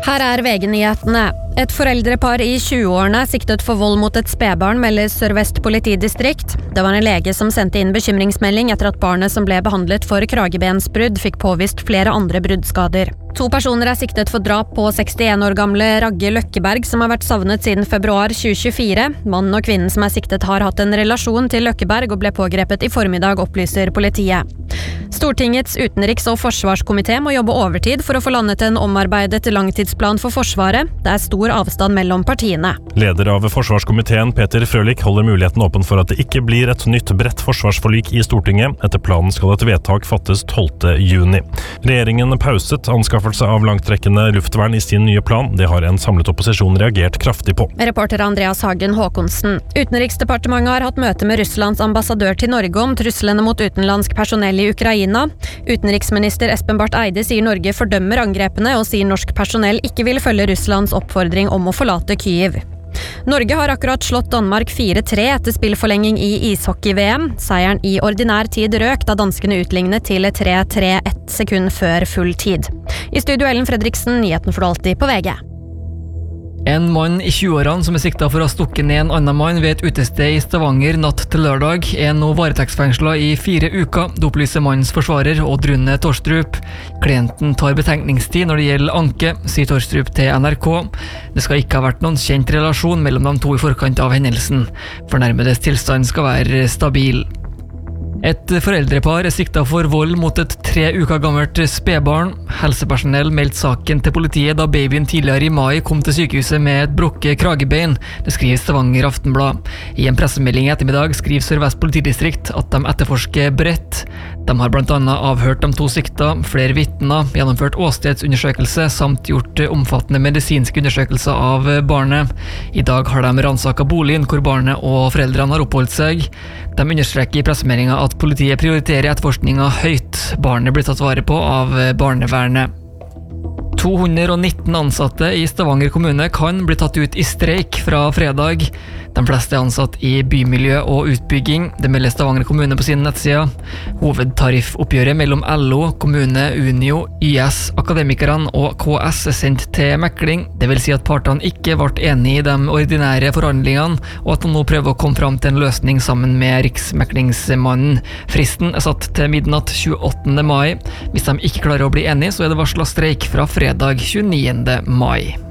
Her VG-nyhetene. Et foreldrepar I 20-årene siktet for vold mot et spedbarn, melder Sør-Vest politidistrikt. Det var en lege som sendte inn bekymringsmelding etter at barnet som ble behandlet for kragebensbrudd fikk påvist flere andre bruddskader. 2 personer siktet for drap på 61 år gamle Ragge Løkkeberg, som har vært savnet siden februar 2024. Mannen og kvinnen som siktet har hatt en relasjon til Løkkeberg og ble pågrepet I formiddag, opplyser politiet. Stortingets utenriks- og forsvarskomité må jobbe overtid for å få landet en omarbeidet langtidsplan for Forsvaret. Det stor avstand mellom partiene. Leder av forsvarskomiteen, Peter Frølich, holder muligheten åpen for at det ikke blir et nytt bredt forsvarsforlik I Stortinget. Etter planen skal et vedtak fattes 12. juni. Regjeringen pauset anskaffelse av langtrekkende luftvern I sin nye plan. Det har en samlet opposisjon reagert kraftig på. Reporter Andreas Hagen Håkonsen. Utenriksdepartementet har hatt møte med Russlands ambassadør til Norge om truslene mot utenlandsk personell I Ukraina. Utenriksminister Espen Barth Eide sier Norge fordømmer angrepene og sier norsk personell ikke vil følge Russlands oppfordring om å forlate Kyiv. Norge har akkurat slått Danmark 4-3 etter spillforlenging I ishockey-VM. Seieren I ordinær tid røk da danskene utlignet til 3-3 1 sekund før full tid. I studio Ellen Fredriksen, nyheten får du alltid på VG. En mann I 20-årene som stiktet for å ha stukket ned en annen mann ved et utested I Stavanger natt til lørdag, nå varetektsfengslet I 4 uker, det opplyser mannens forsvarer Odd Rune Torstrup. Klienten tar betenkningstid når det gjelder anke, sier Torstrup til NRK. Det skal ikke ha vært noen kjent relasjon mellom de to I forkant av hendelsen. Fornærmedes tilstand skal være stabil. Et foreldrepar siktet for vold mot et 3 uker gammelt spedbarn. Helsepersonell meldte saken til politiet da babyen tidligere I mai kom til sykehuset med et brukket kragebein. Det skriver Stavanger Aftenblad. I en pressemelding I ettermiddag skriver Sør-Vest politidistrikt at de etterforsker bredt. De har blant annet avhørt de 2 sikta, flere vittner, gjennomført åstedsundersøkelse samt gjort omfattende medisinske undersøkelser av barnet. I dag har de ransaket boligen hvor barnet og foreldrene har oppholdt seg. De understreker I pressemeldingen at politiet prioriterer etterforskningen høyt. Barnet blir tatt vare på av barnevernet. 219 ansatte I Stavanger kommune kan bli tatt ut I streik fra fredag. De fleste ansatt I bymiljø og utbygging. Det melder Stavanger kommune på sin nettsida. Hovedtariffoppgjøret mellom LO, kommune, Unio, YS, Akademikerne og KS sendt til mekling. Det vil si at partene ikke ble enige I de ordinære forhandlingene, og at de nå prøver å komme fram til en løsning sammen med Riksmeklingsmannen. Fristen satt til midnatt 28. mai. Hvis de ikke klarer å bli enige, så det varslet streik fra fredag 29. mai.